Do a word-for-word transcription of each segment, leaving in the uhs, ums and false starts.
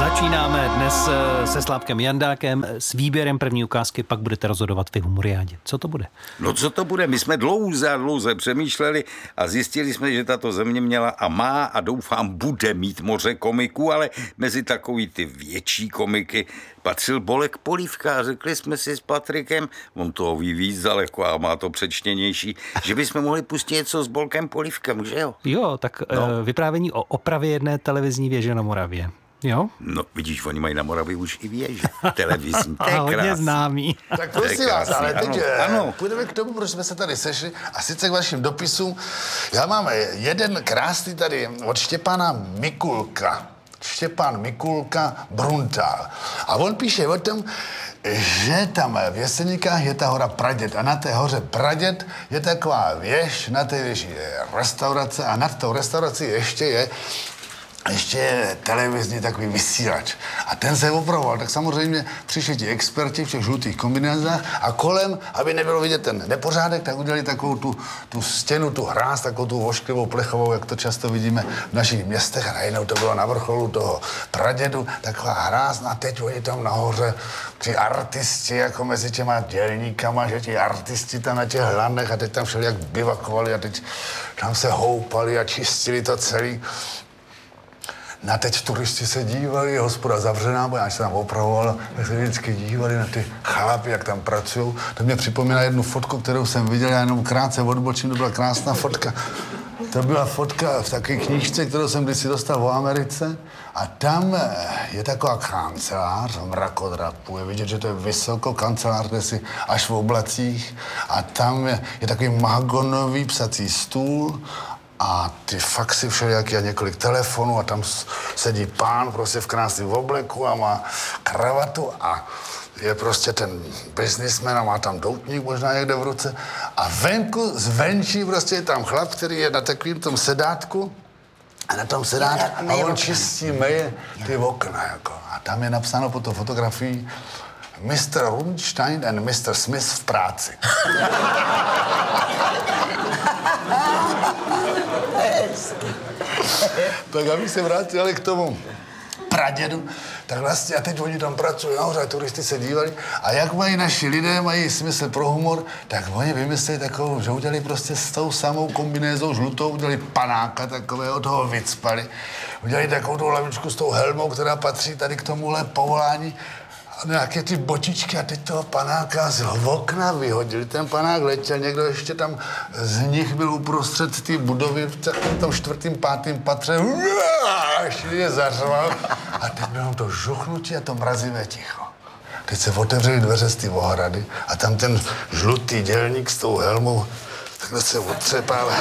Začínáme dnes se Slávkem Jandákem s výběrem první ukázky, pak budete rozhodovat vy Humoriádě. Co to bude? No co to bude? My jsme dlouze a dlouze přemýšleli a zjistili jsme, že tato země měla a má a doufám bude mít moře komiků, ale mezi takový ty větší komiky patřil Bolek Polívka a řekli jsme si s Patrikem, on toho ví víc daleko a má to přečtěnější, že bychom mohli pustit něco s Bolkem Polívkem, že jo? Jo, tak no. Vyprávění o opravě jedné televizní věže na Moravě. Jo? No, vidíš, oni mají na Moravě už i věže televizní. To je hodně krásný. známý. Tak prosím vás, ale teď ano, ano. půjdeme k tomu, proč jsme se tady sešli a sice k vašim dopisům. Já mám jeden krásný tady od Štěpána Mikulka. Štěpán Mikulka Bruntál. A on píše o tom, že tam v Jeseníkách je ta hora Praděd a na té hoře Praděd je taková věž, na té věži je restaurace a nad tou restaurací ještě je ještě je televizní takový vysílač. A ten se opravoval. Tak samozřejmě přišli ti experti v těch žlutých kombinázách a kolem, aby nebylo vidět ten nepořádek, tak udělali takovou tu, tu stěnu, tu hráz, takovou tu vošklivou plechovou, jak to často vidíme v našich městech. A najednou to bylo na vrcholu toho Pradědu, taková hráz. A teď oni tam nahoře, ti artisti, jako mezi těma dělníkama, že ti artisti tam na těch hlanech a teď tam všelijak bivakovali a teď tam se houpali a čistili to celý. Na teď turisti se dívali, hospoda zavřená, bo já se tam opravoval, tak se vždycky dívali na ty chlapy, jak tam pracují. To mě připomíná jednu fotku, kterou jsem viděl, já jenom krátce odbočím, to byla krásná fotka. To byla fotka v takové knížce, kterou jsem kdysi dostal v Americe a tam je taková kancelář v mrakodrapu. Je vidět, že to je vysoko kancelář, kde si až v oblacích a tam je, je takový mahogonový psací stůl a ty faxy všelijaký a několik telefonů a tam sedí pán prostě v krásném obleku a má kravatu a je prostě ten businessman a má tam doutník možná někde v ruce a venku zvenčí prostě je tam chlap, který je na takovým tom sedátku a na tom sedátku a on čistí, meje ty okna jako a tam je napsáno pod tou fotografií mister Rundstein and mister Smith v práci. Tak abych se vrátil ale k tomu Pradědu, tak vlastně a teď oni tam pracují nahoře, turisty se dívali a jak mají naši lidé, mají smysl pro humor, tak oni vymysleli takovou, že udělali prostě s tou samou kombinézou žlutou, udělali panáka takového, toho vycpali, udělali takovou tu lavičku s tou helmou, která patří tady k tomuhle povolání, nějaké ty botičky a teď toho panáka z okna vyhodili. Ten panák letěl, někdo ještě tam z nich byl uprostřed té budovy v tom čtvrtým, pátým patře. Šli je zařval a teď bylo to žuchnutí a to mrazivé ticho. Teď se otevřely dveře z té ohrady a tam ten žlutý dělník s tou helmou takhle se otřepává.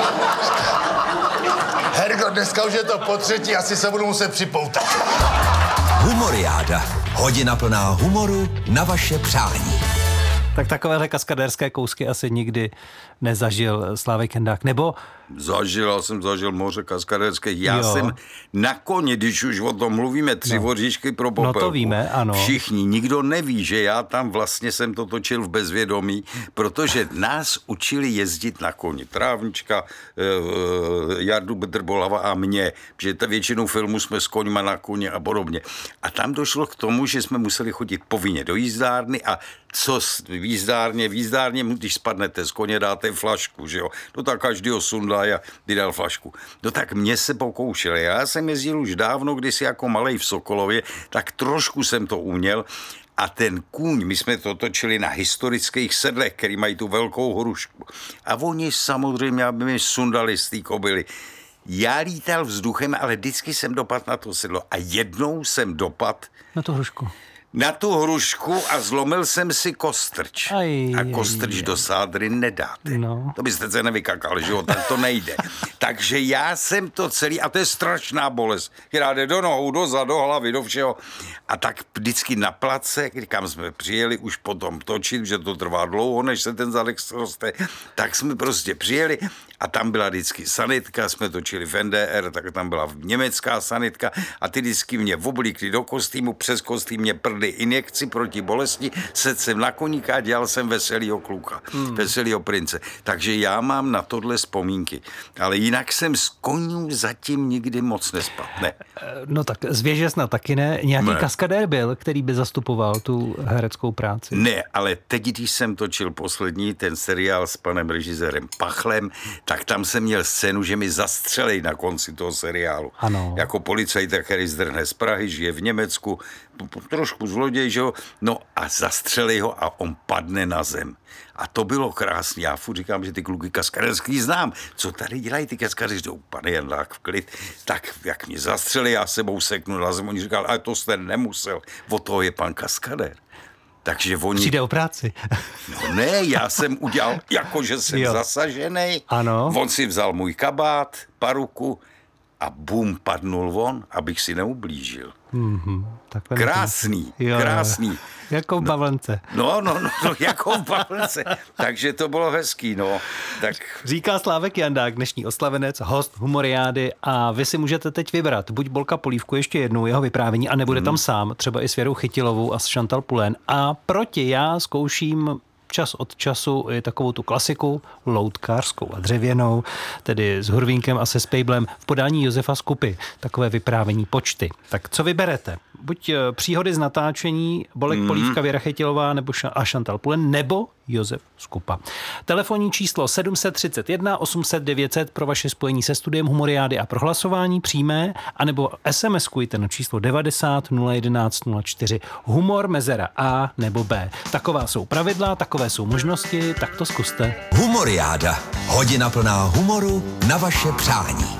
Hergo, dneska už je to po třetí, asi se budu muset připoutat. Humoriáda. Hodina plná humoru na vaše přání. Tak takovéhle kaskadérské kousky asi nikdy nezažil Slávek Jandák, nebo? Zažil, já jsem zažil moře kaskadérské. Já Jo. jsem na koni, když už o tom mluvíme, tři no. voříšky pro popelku. No to víme, ano. Všichni, nikdo neví, že já tam vlastně jsem to točil v bezvědomí, protože nás učili jezdit na koni. Trávnička, Jardu Bedrbolava a mě, že ta většinou filmu jsme s koňma na koni a podobně. A tam došlo k tomu, že jsme museli chodit povinně do jízdárny a co v jízdárně, v jízdárně, když spadnete z koně, dáte flašku, že jo. No tak každý ho sundá a vydal flašku. No tak mě se pokoušeli. Já jsem jezdil už dávno, kdysi jako malej v Sokolově, tak trošku jsem to uměl. A ten kůň, my jsme to točili na historických sedlech, který mají tu velkou hrušku. A oni samozřejmě, aby mi sundali z té kobily. Já lítal vzduchem, ale vždycky jsem dopad na to sedlo. A jednou jsem dopad Na tu hrušku. na tu hrušku a zlomil jsem si kostrč. Aj, a kostrč aj, do sádry nedáte. No. To byste se nevykakal, že jo, tak to nejde. Takže já jsem to celý, a to je strašná bolest, která jde do nohou, do zad, do hlavy, do všeho. A tak vždycky na place, kam jsme přijeli už potom točit, že to trvá dlouho, než se ten zadek sroste, tak jsme prostě přijeli a tam byla vždycky sanitka, jsme točili v N D R, tak tam byla německá sanitka a ty vždycky mě oblíkli do kostýmu, přes kostým mě prdy každý injekci proti bolesti, sedl jsem na koníka a dělal jsem veselýho kluka, hmm. veselýho prince. Takže já mám na tohle vzpomínky. Ale jinak jsem z konňů zatím nikdy moc nespal. Ne. No tak z věže snad taky ne. Nějaký ne. kaskadér byl, který by zastupoval tu hereckou práci? Ne, ale teď, když jsem točil poslední ten seriál s panem režisérem Pachlem, tak tam jsem měl scénu, že mi zastřelej na konci toho seriálu. Ano. Jako policajta, který zdrhne z Prahy, žije v Německu, trošku zloděj, že jo, no a zastřelej ho a on padne na zem. A to bylo krásný. Já furt říkám, že ty kluky kaskaderský znám. Co tady dělají ty kaskadeři? Jdou, pane Jandák, v klid. Tak jak mě zastřeli, já sebou seknu na zem. Oni říkal, ale to jste nemusel. O toho je pan kaskadér. Takže oni... Přijde o práci. No ne, já jsem udělal, jako že jsem jo. zasažený. Ano. On si vzal můj kabát, paruku a bum, padnul on, abych si neublížil. Mm-hmm. Krásný, jo, krásný. Jako v bavlnce. No, no, no, no, jako v bavlnce. Takže to bylo hezký, no. Tak... Říká Slávek Jandák, dnešní oslavenec, host Humoriády, a vy si můžete teď vybrat buď Bolka Polívku ještě jednou jeho vyprávění a nebude mm. tam sám, třeba i s Věrou Chytilovou a s Chantal Poulain. A proti já zkouším čas od času i takovou tu klasiku loutkářskou a dřevěnou, tedy s Hurvínkem a se Spejblem v podání Josefa Skupy. Takové vyprávění počty. Tak co vyberete? Buď příhody z natáčení Bolek mm. Polívka, Věra Chytilová nebo ša- a Chantal Poulain, nebo Josef Skupa. Telefonní číslo sedm set třicet jedna osm set devět set pro vaše spojení se studiem Humoriády a prohlasování přímé, anebo SMSkujte na číslo devadesát nula jedenáct nula čtyři. Humor mezera A nebo B. Taková jsou pravidla, takové jsou možnosti, tak to zkuste. Humoriáda. Hodina plná humoru na vaše přání.